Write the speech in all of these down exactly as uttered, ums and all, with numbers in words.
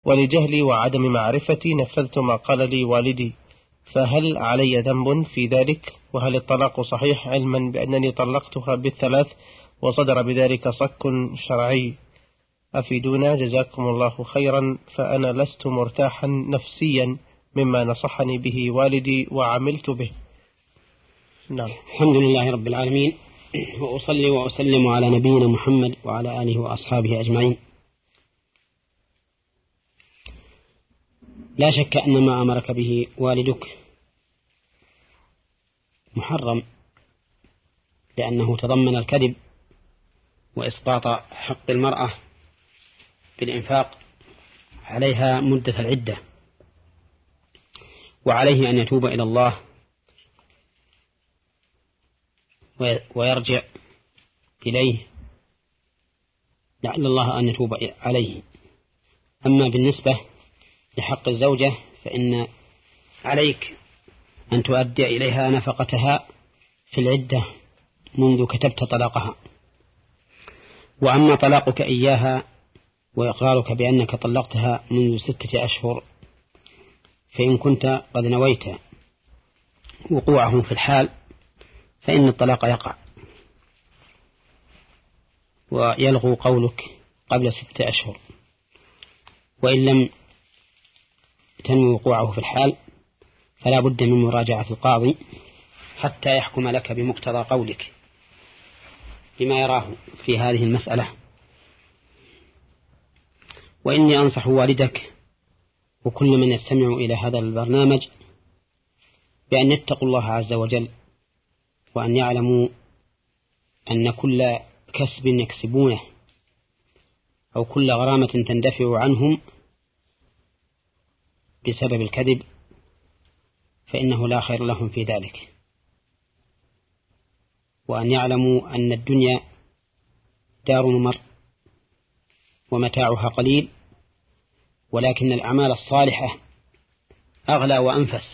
ولجهلي وعدم معرفتي نفذت ما قال لي والدي، فهل علي ذنب في ذلك؟ وهل الطلاق صحيح علما بأنني طلقتها بالثلاث وصدر بذلك صك شرعي؟ أفيدونا جزاكم الله خيرا، فأنا لست مرتاحا نفسيا مما نصحني به والدي وعملت به. نعم. الحمد لله رب العالمين، وأصلي وأسلم على نبينا محمد وعلى آله وأصحابه أجمعين. لا شك أن ما أمرك به والدك محرم، لأنه تضمن الكذب وإسقاط حق المرأة بالإنفاق عليها مدة العدة، وعليه أن يتوب إلى الله ويرجع إليه لعل الله أن يتوب عليه. أما بالنسبة لحق الزوجة فإن عليك أن تؤدي إليها نفقتها في العدة منذ كتبت طلاقها. وأما طلاقك إياها وإقرارك بأنك طلقتها منذ ستة أشهر، فإن كنت قد نويت وقوعه في الحال فإن الطلاق يقع ويلغو قولك قبل ستة أشهر. وإن لم تنوي وقوعه في الحال فلا بد من مراجعة القاضي حتى يحكم لك بمقتضى قولك بما يراه في هذه المسألة. وإني أنصح والدك وكل من يستمع إلى هذا البرنامج بأن يتقوا الله عز وجل، وأن يعلموا أن كل كسب يكسبونه أو كل غرامة تندفع عنهم بسبب الكذب فإنه لا خير لهم في ذلك، وأن يعلموا أن الدنيا دار ممر ومتاعها قليل، ولكن الأعمال الصالحة أغلى وأنفس،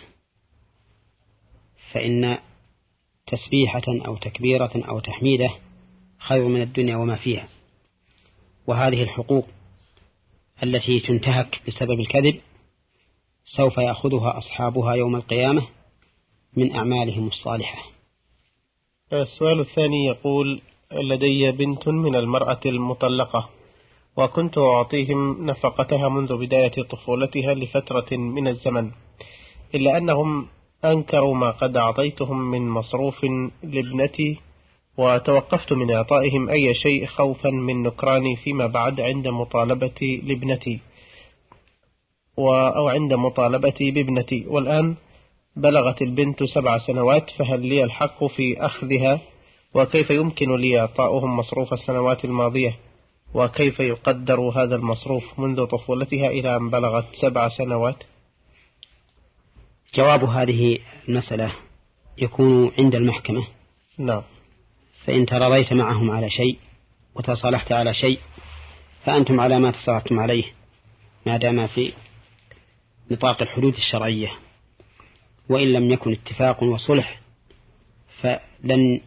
فإن تسبيحة أو تكبيرة أو تحميدة خير من الدنيا وما فيها. وهذه الحقوق التي تنتهك بسبب الكذب سوف يأخذها أصحابها يوم القيامة من أعمالهم الصالحة. السؤال الثاني يقول: لدي بنت من المرأة المطلقة، وكنت أعطيهم نفقتها منذ بداية طفولتها لفترة من الزمن، إلا أنهم أنكروا ما قد أعطيتهم من مصروف لابنتي، وتوقفت من إعطائهم أي شيء خوفا من نكراني فيما بعد عند مطالبتي لابنتي أو عند مطالبتي بابنتي. والآن بلغت البنت سبع سنوات، فهل لي الحق في أخذها؟ وكيف يمكن لي إعطاؤهم مصروف السنوات الماضية؟ وكيف يقدر هذا المصروف منذ طفولتها إلى أن بلغت سبع سنوات؟ جواب هذه المسألة يكون عند المحكمة. نعم. فإن تراضيت معهم على شيء وتصالحت على شيء فأنتم على ما تصالحتم عليه ما دام في نطاق الحدود الشرعية. وإن لم يكن اتفاق وصلح فلن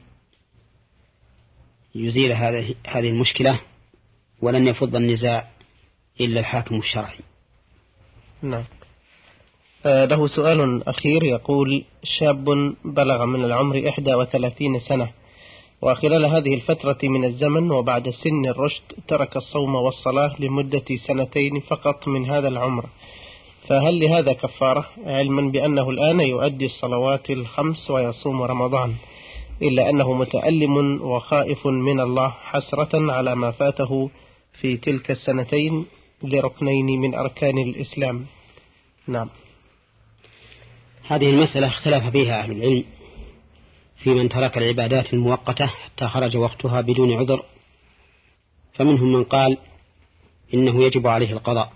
يزيل هذه هذه المشكلة ولن يفض النزاع إلا الحاكم الشرعي. نعم. آه له سؤال أخير يقول: شاب بلغ من العمر إحدى وثلاثين سنة، وخلال هذه الفترة من الزمن وبعد سن الرشد ترك الصوم والصلاة لمدة سنتين فقط من هذا العمر، فهل لهذا كفارة؟ علما بأنه الآن يؤدي الصلوات الخمس ويصوم رمضان، إلا أنه متألم وخائف من الله حسرة على ما فاته في تلك السنتين لركنين من أركان الإسلام. نعم. هذه المسألة اختلف فيها أهل العلم في من ترك العبادات المؤقتة حتى خرج وقتها بدون عذر، فمنهم من قال إنه يجب عليه القضاء،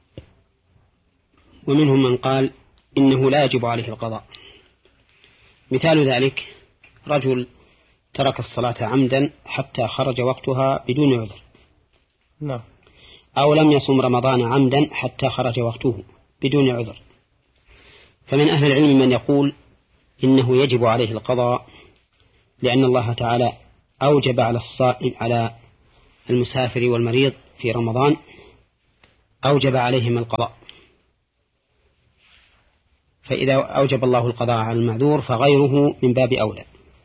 ومنهم من قال إنه لا يجب عليه القضاء. مثال ذلك رجل ترك الصلاة عمدا حتى خرج وقتها بدون عذر، نعم. أو لم يصم رمضان عمدا حتى خرج وقته بدون عذر. فمن أهل العلم من يقول إنه يجب عليه القضاء، لأن الله تعالى أوجب على الصائم على المسافر والمريض في رمضان أوجب عليهم القضاء، فإذا أوجب الله القضاء على المعذور فغيره من باب أولى.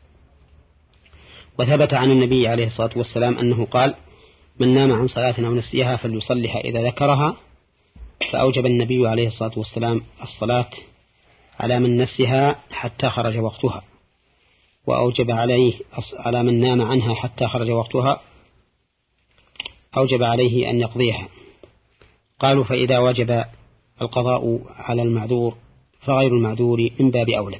وثبت عن النبي عليه الصلاة والسلام أنه قال: من نام عن صلاة أو نسيها فليصلها إذا ذكرها، فأوجب النبي عليه الصلاة والسلام الصلاة على من نسيها حتى خرج وقتها، وأوجب عليه على من نام عنها حتى خرج وقتها أوجب عليه أن يقضيها. قالوا: فإذا وجب القضاء على المعذور فغير المعذور من باب أولى.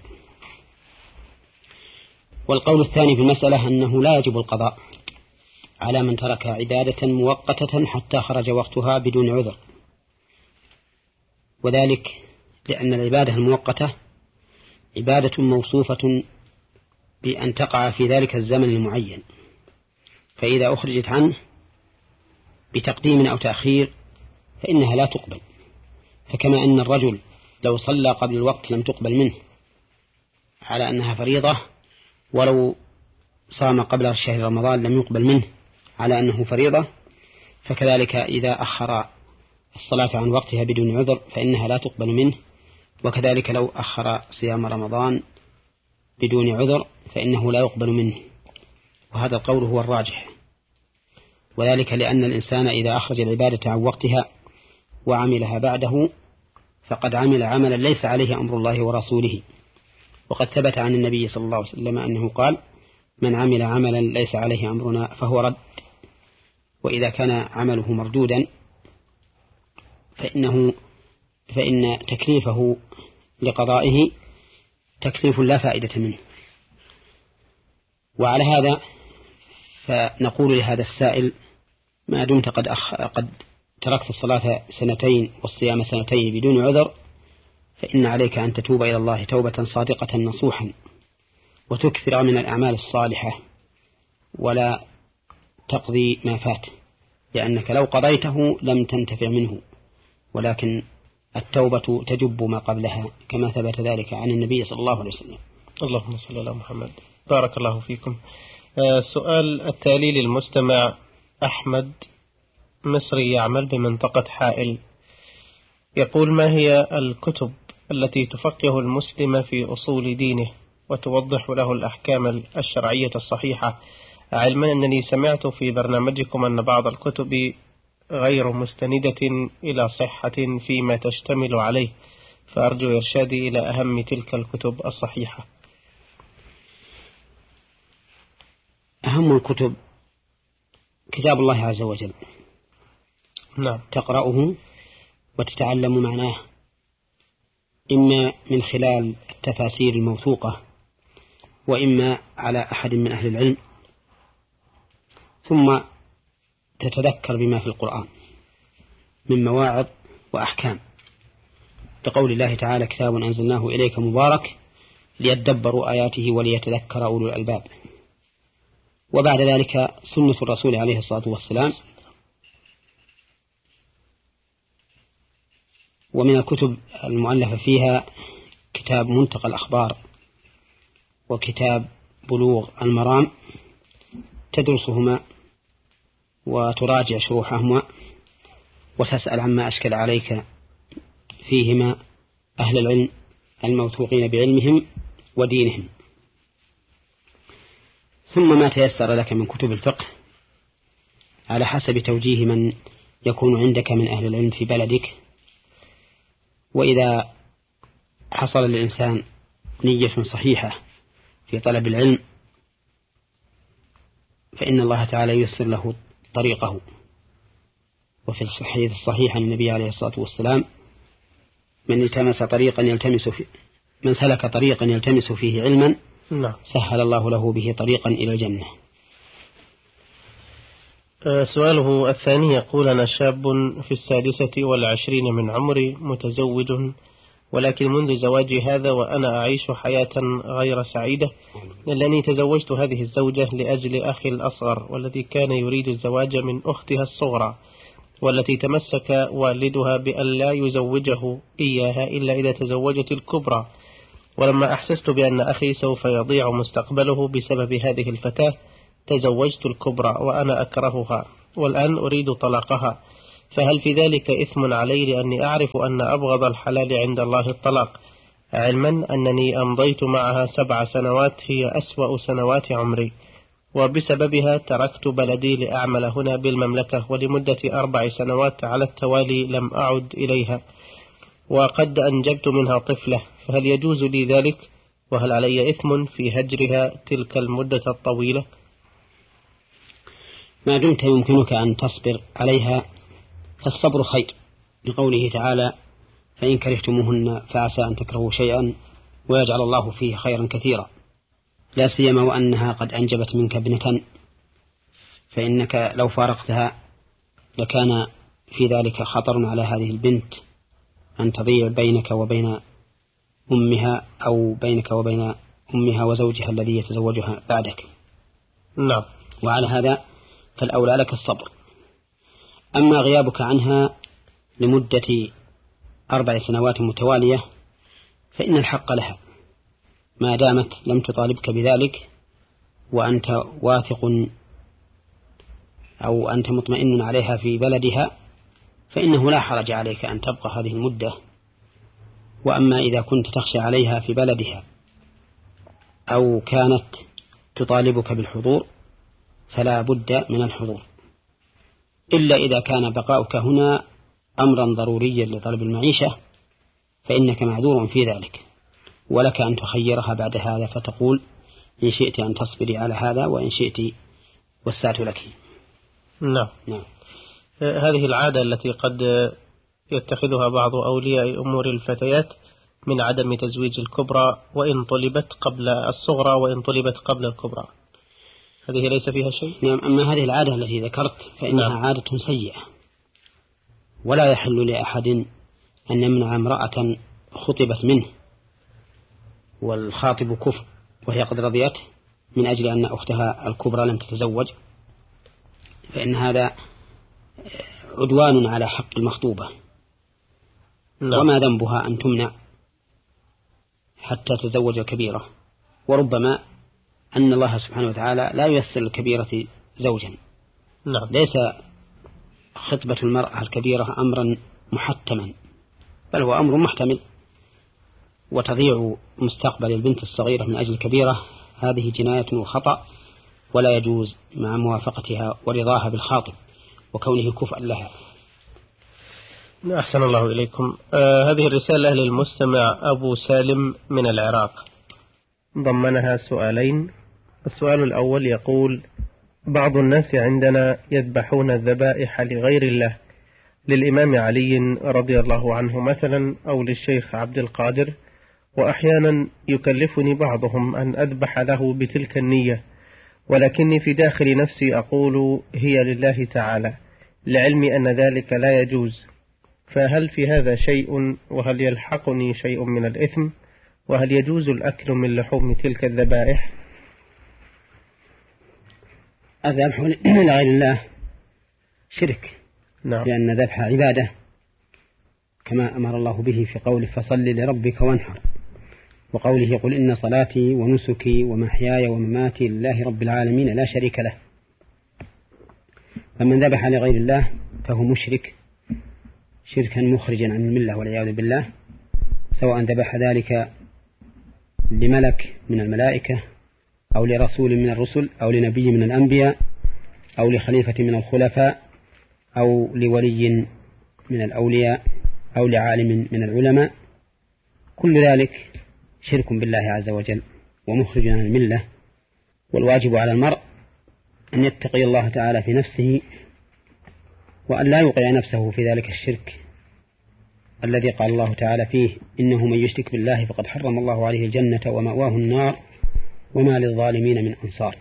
والقول الثاني في المسألة أنه لا يجب القضاء على من ترك عبادة مؤقتة حتى خرج وقتها بدون عذر، وذلك لأن العبادة المؤقتة عبادة موصوفة بأن تقع في ذلك الزمن المعين، فإذا أخرجت عنه بتقديم أو تأخير فإنها لا تقبل. فكما أن الرجل لو صلى قبل الوقت لم تقبل منه على أنها فريضة، ولو صام قبل شهر رمضان لم يقبل منه على أنه فريضة، فكذلك إذا أخر الصلاة عن وقتها بدون عذر فإنها لا تقبل منه، وكذلك لو أخر صيام رمضان بدون عذر فإنه لا يقبل منه. وهذا القول هو الراجح، وذلك لأن الإنسان إذا أخرج العبادة عن وقتها وعملها بعده فقد عمل عملا ليس عليه أمر الله ورسوله. وقد ثبت عن النبي صلى الله عليه وسلم أنه قال: من عمل عملا ليس عليه أمرنا فهو رد. وإذا كان عمله مردودا فإنه فإن تكليفه لقضائه تكليف لا فائدة منه. وعلى هذا فنقول لهذا السائل: ما دمت قد, أخ... قد تركت الصلاة سنتين والصيام سنتين بدون عذر، فإن عليك أن تتوب إلى الله توبة صادقة نصوحا، وتكثر من الأعمال الصالحة، ولا تقضي ما فات، لأنك لو قضيته لم تنتفع منه، ولكن التوبة تجب ما قبلها، كما ثبت ذلك عن النبي صلى الله عليه وسلم. اللهم صل على محمد. بارك الله فيكم. السؤال التالي للمستمع أحمد، مصري يعمل بمنطقة حائل، يقول: ما هي الكتب التي تفقه المسلم في أصول دينه وتوضح له الأحكام الشرعية الصحيحة، علما أنني سمعت في برنامجكم أن بعض الكتب غير مستندة إلى صحة فيما تشتمل عليه، فأرجو إرشادي إلى أهم تلك الكتب الصحيحة. أهم الكتب كتاب الله عز وجل، نعم، تقرأه وتتعلم معناه، إما من خلال التفاسير الموثوقة وإما على أحد من أهل العلم، ثم تتذكر بما في القرآن من مواعظ وأحكام، بقول الله تعالى: كتاب أنزلناه إليك مبارك ليدبروا آياته وليتذكر أولو الألباب. وبعد ذلك سنة الرسول عليه الصلاة والسلام. ومن الكتب المؤلفة فيها كتاب منتقى الأخبار وكتاب بلوغ المرام، تدرسهما وتراجع شروحهما وتسأل عما أشكل عليك فيهما أهل العلم الموثوقين بعلمهم ودينهم. ثم ما تيسر لك من كتب الفقه على حسب توجيه من يكون عندك من أهل العلم في بلدك. وإذا حصل للإنسان نية صحيحة في طلب العلم فإن الله تعالى ييسر له طريقه. وفي الصحيح الصحيح عن النبي عليه الصلاة والسلام: من التمس طريقا يلتمس فيه من سلك طريقا يلتمس فيه علما سهل الله له به طريقا إلى الجنة. سؤاله الثاني يقول: أنا شاب في السادسة والعشرين من عمري، متزوج، ولكن منذ زواجي هذا وأنا أعيش حياة غير سعيدة، لأنني تزوجت هذه الزوجة لأجل أخي الأصغر، والذي كان يريد الزواج من أختها الصغرى، والتي تمسك والدها بأن لا يزوجه إياها إلا إذا تزوجت الكبرى. ولما أحسست بأن أخي سوف يضيع مستقبله بسبب هذه الفتاة تزوجت الكبرى وأنا أكرهها، والآن أريد طلاقها، فهل في ذلك إثم علي لأني أعرف أن أبغض الحلال عند الله الطلاق، علما أنني أمضيت معها سبع سنوات هي أسوأ سنوات عمري، وبسببها تركت بلدي لأعمل هنا بالمملكة، ولمدة أربع سنوات على التوالي لم أعد إليها، وقد أنجبت منها طفلة، فهل يجوز لي ذلك؟ وهل علي إثم في هجرها تلك المدة الطويلة؟ ما دمت يمكنك أن تصبر عليها فالصبر خير، لقوله تعالى: فإن كرهتموهن فعسى أن تكرهوا شيئا ويجعل الله فيه خيرا كثيرا، لا سيما وأنها قد أنجبت منك ابنة، فإنك لو فارقتها لكان في ذلك خطر على هذه البنت أن تضيع بينك وبين أمها أو بينك وبين أمها وزوجها الذي يتزوجها بعدك. نعم. وعلى هذا فالأولى لك الصبر. أما غيابك عنها لمدة أربع سنوات متوالية فإن الحق لها ما دامت لم تطالبك بذلك، وأنت واثق أو أنت مطمئن عليها في بلدها، فإنه لا حرج عليك أن تبقى هذه المدة. وأما إذا كنت تخشى عليها في بلدها أو كانت تطالبك بالحضور فلا بد من الحضور، إلا إذا كان بقاؤك هنا أمرا ضروريا لطلب المعيشة فإنك معذور في ذلك، ولك أن تخيرها بعد هذا فتقول: إن شئت أن تصبري على هذا وإن شئت وسعت لك. نعم. نعم. هذه العادة التي قد يتخذها بعض أولياء أمور الفتيات من عدم تزويج الكبرى وإن طلبت قبل الصغرى وإن طلبت قبل الكبرى، هذه ليس فيها شيء؟ نعم. أما هذه العادة التي ذكرت فإنها نعم. عادة سيئة، ولا يحل لأحد أن يمنع امرأة خطبت منه والخاطب كفر وهي قد رضيت من أجل أن أختها الكبرى لم تتزوج، فإن هذا عدوان على حق المخطوبة. نعم. وما ذنبها أن تمنع حتى تتزوج الكبيرة، وربما أن الله سبحانه وتعالى لا ييسر الكبيرة زوجا. نعم. ليس خطبة المرأة الكبيرة أمرا محتما، بل هو أمر محتمل، وتضيع مستقبل البنت الصغيرة من أجل الكبيرة هذه جناية وخطأ، ولا يجوز مع موافقتها ورضاها بالخاطب وكونه كفءا لها. أحسن الله إليكم. آه هذه الرسالة للمستمع أبو سالم من العراق ضمنها سؤالين. السؤال الأول يقول: بعض الناس عندنا يذبحون الذبائح لغير الله، للإمام علي رضي الله عنه مثلا أو للشيخ عبد القادر، وأحيانا يكلفني بعضهم أن أذبح له بتلك النية، ولكني في داخل نفسي أقول هي لله تعالى، لعلمي أن ذلك لا يجوز، فهل في هذا شيء؟ وهل يلحقني شيء من الإثم؟ وهل يجوز الأكل من لحوم تلك الذبائح؟ الذبح لغير الله شرك. نعم. لأن ذبح عبادة كما أمر الله به في قوله: فصل لربك وانحر، وقوله: قل إن صلاتي ونسكي ومحياي ومماتي لله رب العالمين لا شريك له. فمن ذبح لغير الله فهو مشرك شركا مخرجا عن الملة والعياذ بالله، سواء ذبح ذلك لملك من الملائكة أو لرسول من الرسل أو لنبي من الأنبياء أو لخليفة من الخلفاء أو لولي من الأولياء أو لعالم من العلماء، كل ذلك شرك بالله عز وجل ومخرج عن الملة. والواجب على المرء أن يتقي الله تعالى في نفسه وأن لا يوقع نفسه في ذلك الشرك الذي قال الله تعالى فيه: إنه من يشرك بالله فقد حرم الله عليه الجنة ومأواه النار وما للظالمين من أنصار.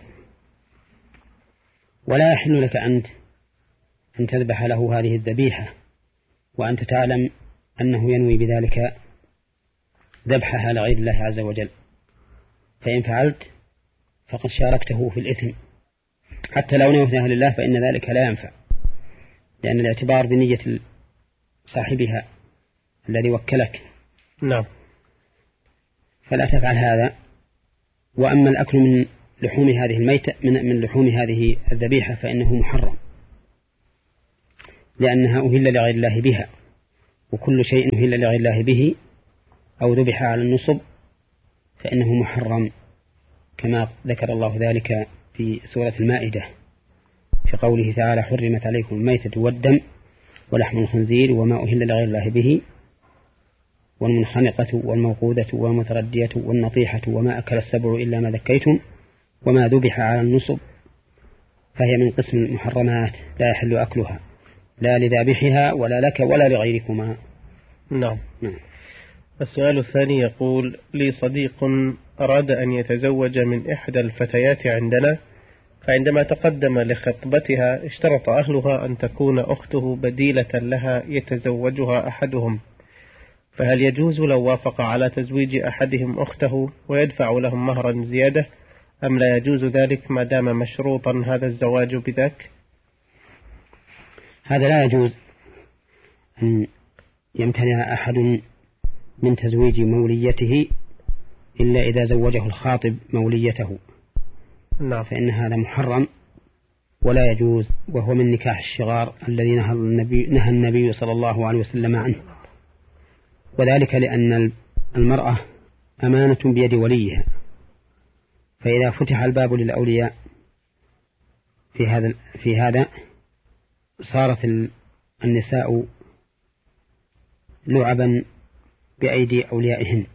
ولا يحل لك أنت أن تذبح له هذه الذبيحة وأنت تعلم أنه ينوي بذلك ذبحها لغير الله عز وجل، فإن فعلت فقد شاركته في الإثم، حتى لو نويتها لله فإن ذلك لا ينفع، لأن الاعتبار بنية صاحبها الذي وكلك. نعم. فلا تفعل هذا. وأما الأكل من لحوم هذه الميتة من من لحوم هذه الذبيحة فإنه محرم، لأنها أهل لغير الله بها، وكل شيء أهل لغير الله به أو ذبح على النصب فإنه محرم، كما ذكر الله ذلك في سورة المائدة في قوله تعالى: حرمت عليكم الميتة والدم ولحم الخنزير وما أهل لغير الله به والمنخنقة والموقوذة والمتردية والنطيحة وما أكل السبع إلا ما ذكيتم وما ذبح على النصب، فهي من قسم المحرمات لا يحل أكلها لا لذابحها ولا لك ولا لغيركما. نعم. نعم. السؤال الثاني يقول: لي صديق أراد أن يتزوج من إحدى الفتيات عندنا، فعندما تقدم لخطبتها اشترط أهلها أن تكون أخته بديلة لها يتزوجها أحدهم، فهل يجوز لو وافق على تزويج أحدهم أخته ويدفع لهم مهرا زيادة، أم لا يجوز ذلك ما دام مشروطا هذا الزواج بذاك؟ هذا لا يجوز أن يمتنع أحد من تزويج موليته إلا إذا زوجه الخاطب موليته. نعم. فإن هذا محرم ولا يجوز، وهو من نكاح الشغار الذي نهى النبي, نهى النبي صلى الله عليه وسلم عنه، وذلك لأن المرأة أمانة بيد وليها، فإذا فتح الباب للأولياء في هذا في هذا صارت النساء لعبا بأيدي أوليائهن،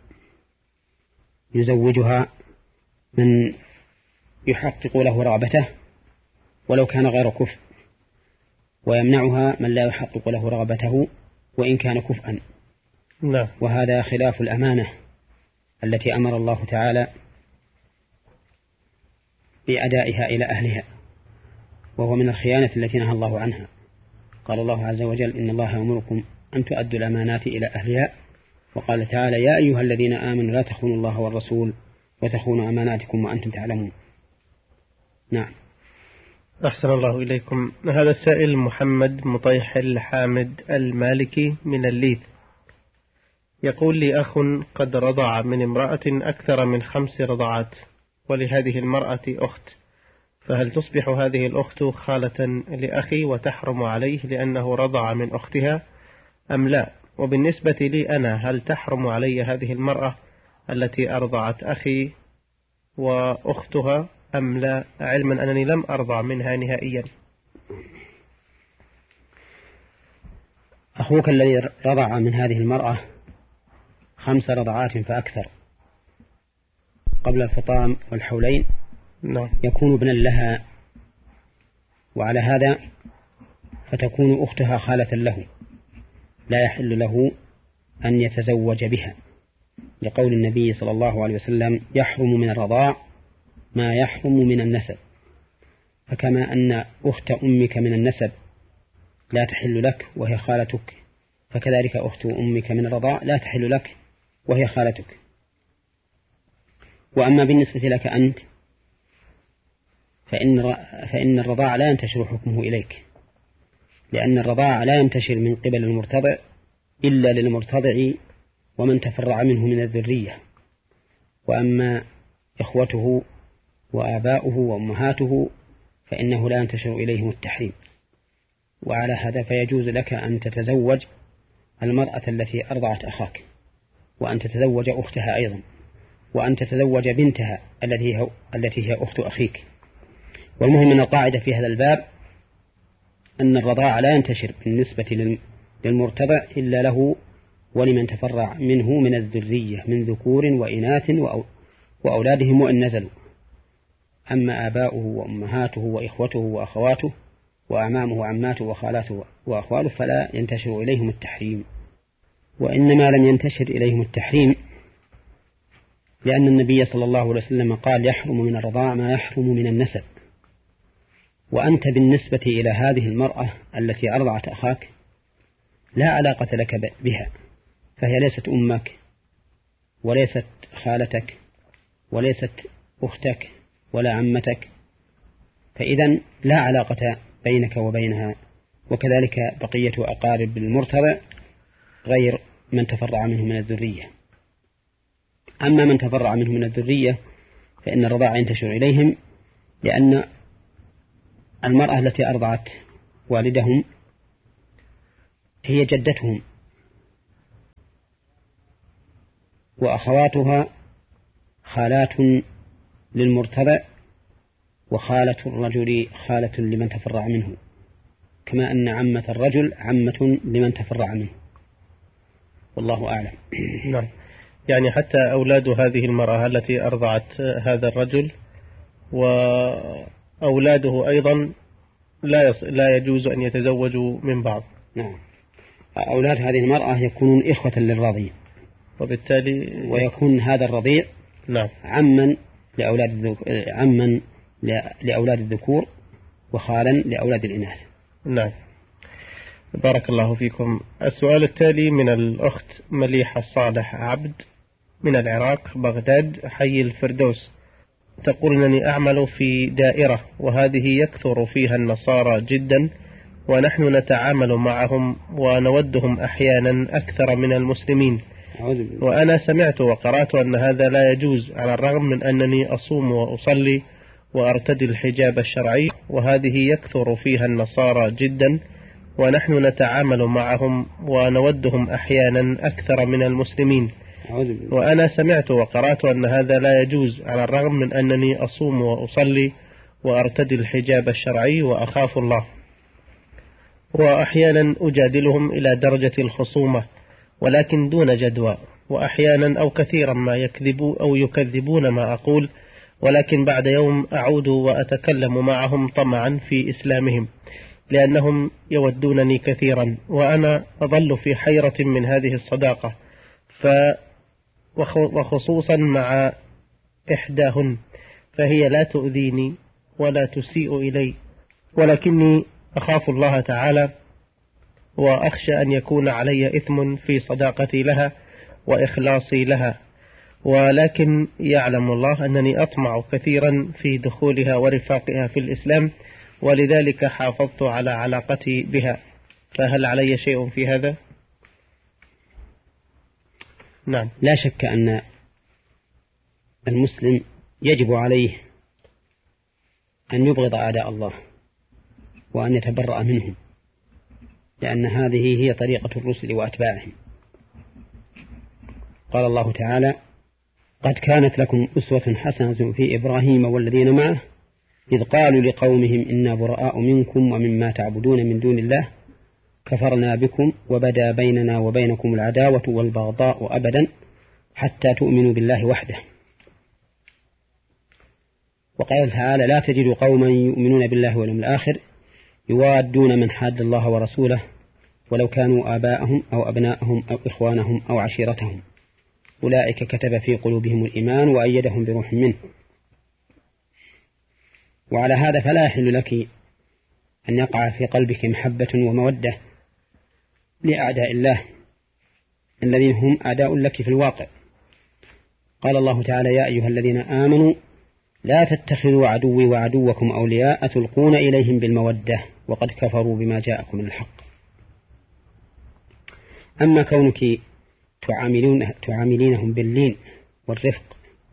يزوجها من يحقق له رغبته ولو كان غير كفء، ويمنعها من لا يحقق له رغبته وإن كان كفءا. لا. وهذا خلاف الأمانة التي أمر الله تعالى بأدائها إلى أهلها، وهو من الخيانة التي نهى الله عنها. قال الله عز وجل: إن الله يأمركم أن تؤدوا الأمانات إلى أهلها، وقال تعالى: يا أيها الذين آمنوا لا تخونوا الله والرسول وتخونوا أماناتكم وأنتم تعلمون. نعم. أحسن الله إليكم. هذا السائل محمد مطيح الحامد المالكي من الليث يقول: لي أخ قد رضع من امرأة أكثر من خمس رضعات، ولهذه المرأة أخت، فهل تصبح هذه الأخت خالة لأخي وتحرم عليه لأنه رضع من أختها أم لا؟ وبالنسبة لي أنا، هل تحرم علي هذه المرأة التي أرضعت أخي وأختها أم لا، علما أنني لم أرضع منها نهائيا؟ أخوك الذي رضع من هذه المرأة خمس رضعات فأكثر قبل الفطام والحولين نعم. يكون ابنا لها، وعلى هذا فتكون أختها خالة له، لا يحل له أن يتزوج بها، لقول النبي صلى الله عليه وسلم: يحرم من الرضاع ما يحرم من النسب. فكما أن أخت أمك من النسب لا تحل لك وهي خالتك، فكذلك أخت أمك من الرضاع لا تحل لك وهي خالتك. وأما بالنسبة لك أنت فإن, فإن الرضاع لا ينتشر حكمه إليك، لأن الرضاع لا ينتشر من قبل المرتضع إلا للمرتضع ومن تفرع منه من الذرية، وأما إخوته وآباؤه وأمهاته فإنه لا ينتشر إليهم التحريم. وعلى هذا فيجوز لك أن تتزوج المرأة التي أرضعت أخاك، وأن تتزوج أختها أيضا، وأن تتزوج بنتها التي هي, التي هي أخت أخيك. والمهم من القاعدة في هذا الباب أن الرضاع لا ينتشر بالنسبة للمرتضع إلا له ولمن تفرع منه من الذرية من ذكور وإناث وأولادهم وإن نزلوا. أما آباؤه وأمهاته وإخوته وأخواته وأعمامه وعماته وخالاته وأخواله فلا ينتشر إليهم التحريم. وإنما لم ينتشر إليهم التحريم لأن النبي صلى الله عليه وسلم قال: يحرم من الرضاع ما يحرم من النسب. وأنت بالنسبة إلى هذه المرأة التي أرضعت أخاك لا علاقة لك بها، فهي ليست أمك وليست خالتك وليست أختك ولا عمتك، فإذن لا علاقة بينك وبينها. وكذلك بقية أقارب المرتضع غير من تفرع منه من الذرية. أما من تفرع منه من الذرية فإن الرضاع ينتشر إليهم، لأن المرأة التي أرضعت والدهم هي جدتهم، وأخواتها خالات للمرتضع، وخالة الرجل خالة لمن تفرع منه، كما أن عمة الرجل عمة لمن تفرع منه، والله أعلم. نعم، يعني حتى أولاد هذه المرأة التي أرضعت هذا الرجل وأولاده أيضا لا يص... لا يجوز أن يتزوجوا من بعض. نعم، أولاد هذه المرأة يكونون إخوة للرضيع، وبالتالي ويكون هذا الرضيع نعم عما لأولاد الذك... عما لأولاد الذكور وخالا لأولاد الإناث. نعم، بارك الله فيكم. السؤال التالي من الأخت مليحة صالح عبد من العراق بغداد حي الفردوس، تقول أنني أعمل في دائرة وهذه يكثر فيها النصارى جدا، ونحن نتعامل معهم ونودهم أحيانا أكثر من المسلمين، وأنا سمعت وقرأت أن هذا لا يجوز على الرغم من أنني أصوم وأصلي وأرتدي الحجاب الشرعي، وهذه يكثر فيها النصارى جدا ونحن نتعامل معهم ونودهم أحيانا أكثر من المسلمين، وأنا سمعت وقرأت أن هذا لا يجوز على الرغم من أنني أصوم وأصلي وأرتدي الحجاب الشرعي وأخاف الله، وأحيانا أجادلهم إلى درجة الخصومة ولكن دون جدوى، وأحيانا أو كثيرا ما يكذبوا أو يكذبون ما أقول، ولكن بعد يوم أعود وأتكلم معهم طمعا في إسلامهم لأنهم يودونني كثيرا، وأنا أظل في حيرة من هذه الصداقة، ف وخصوصا مع إحداهن، فهي لا تؤذيني ولا تسيء إلي، ولكني أخاف الله تعالى وأخشى أن يكون علي إثم في صداقتي لها وإخلاصي لها، ولكن يعلم الله أنني أطمع كثيرا في دخولها ورفاقها في الإسلام، ولذلك حافظت على علاقتي بها، فهل علي شيء في هذا؟ نعم. لا شك أن المسلم يجب عليه أن يبغض أعداء الله وأن يتبرأ منهم، لأن هذه هي طريقة الرسل وأتباعهم. قال الله تعالى: قد كانت لكم أسوة حسنة في إبراهيم والذين معه إذ قالوا لقومهم إنا براء منكم ومما تعبدون من دون الله كفرنا بكم وبدا بيننا وبينكم العداوة والبغضاء أبدا حتى تؤمنوا بالله وحده. وقال تعالى: لا تجد قوما يؤمنون بالله واليوم الآخر يوادون من حاد الله ورسوله ولو كانوا آباءهم أو أبناءهم أو إخوانهم أو عشيرتهم أولئك كتب في قلوبهم الإيمان وأيدهم بروح منه. وعلى هذا فلا يحل لك أن يقع في قلبك محبة ومودة لأعداء الله الذين هم أعداء لك في الواقع. قال الله تعالى: يا أيها الذين آمنوا لا تتخذوا عدوي وعدوكم أولياء تلقون إليهم بالمودة وقد كفروا بما جاءكم من الحق. أما كونك تعاملون تعاملينهم باللين والرفق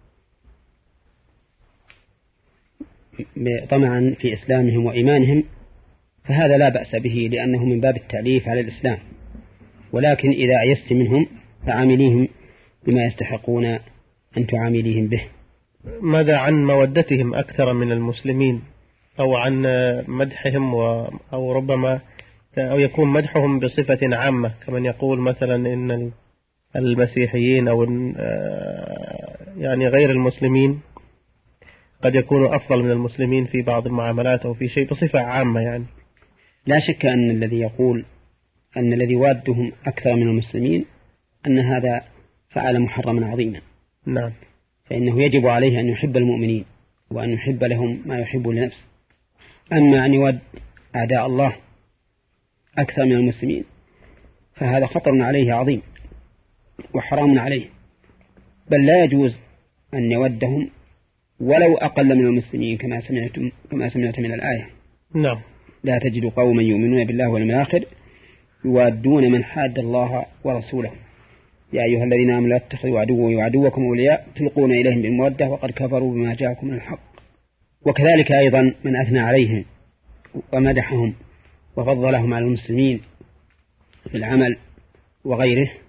طمعا في إسلامهم وإيمانهم فهذا لا بأس به، لأنه من باب التعليف على الإسلام، ولكن إذا عيست منهم فعامليهم بما يستحقون أن تعامليهم به. ماذا عن مودتهم أكثر من المسلمين، أو عن مدحهم و... أو ربما أو يكون مدحهم بصفة عامة كمن يقول مثلا إن المسيحيين أو يعني غير المسلمين قد يكونوا أفضل من المسلمين في بعض المعاملات أو في شيء بصفة عامة؟ يعني لا شك أن الذي يقول أن الذي وادهم أكثر من المسلمين أن هذا فعل محرما عظيما. نعم. فإنه يجب عليه أن يحب المؤمنين وأن يحب لهم ما يحب لنفسه. أما أن يود أعداء الله أكثر من المسلمين فهذا خطر عليه عظيم وحرام عليه، بل لا يجوز أن يودهم ولو أقل من المسلمين كما سمعتم كما سمعت من الآية. نعم. لا تجد قوما يؤمنون بالله واليوم الآخر يوادون من حاد الله ورسوله يا أيها الذين آمنوا لا تتخذوا عدوي وعدوكم أولياء تلقون إليهم بالمودة وقد كفروا بما جاءكم من الحق. وكذلك أيضا من أثنى عليهم ومدحهم وفضلهم على المسلمين في العمل وغيره،